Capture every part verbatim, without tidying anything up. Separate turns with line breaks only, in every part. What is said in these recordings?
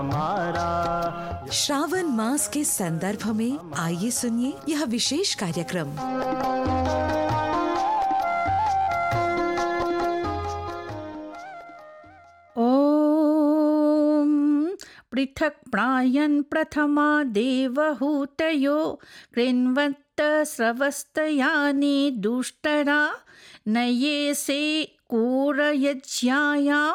श्रावण मास के संदर्भ में आइए सुनिए यह विशेष कार्यक्रम।
ओम पृथक प्रायन प्रथमा देवहूतयो कृण्वन्त स्रवस्तयानि दुष्टरा नये से कूरयज्ञायां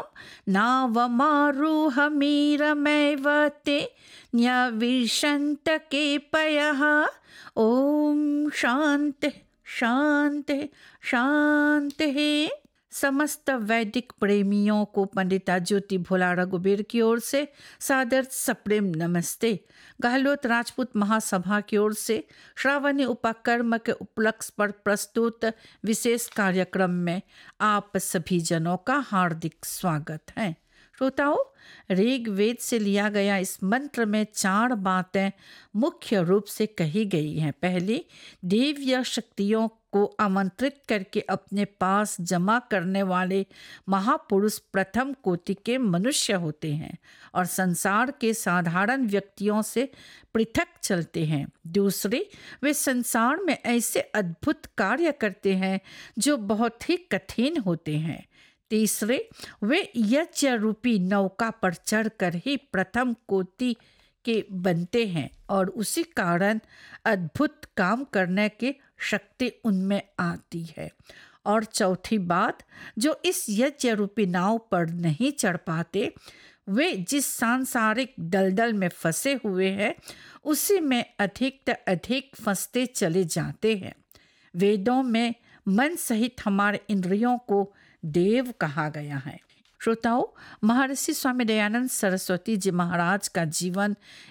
नावमारुहमीरमेव ते न्यविशन्त केपयः। ओम शांति शांति शांति। समस्त वैदिक प्रेमियों को पंडिता ज्योति भोला रघुबीर की ओर से सादर सप्रेम नमस्ते। गहलोत राजपूत महासभा की ओर से श्रावणी उपकर्म के उपलक्ष्य पर प्रस्तुत विशेष कार्यक्रम में आप सभी जनों का हार्दिक स्वागत है। श्रोताओं, ऋग्वेद से लिया गया इस मंत्र में चार बातें मुख्य रूप से कही गई हैं। पहली, देवीय शक्तियों को आमंत्रित करके अपने पास जमा करने वाले महापुरुष प्रथम कोटि के मनुष्य होते हैं और संसार के साधारण व्यक्तियों से पृथक चलते हैं। दूसरे, वे संसार में ऐसे अद्भुत कार्य करते हैं जो बहुत ही कठिन होते हैं। तीसरे, वे यज्ञ रूपी नौका पर चढ़कर ही प्रथम कोटि के बनते हैं और उसी कारण अद्भुत काम करने की शक्ति उनमें आती है। और चौथी बात, जो इस यज्ञ रूपी नाव पर नहीं चढ़ पाते, वे जिस सांसारिक दलदल में फंसे हुए हैं उसी में अधिक से अधिक फंसते चले जाते हैं। वेदों में मन सहित हमारे इंद्रियों को देव कहा गया है। श्रोताओं, महर्षि स्वामी दयानंद सरस्वती जी महाराज का जीवन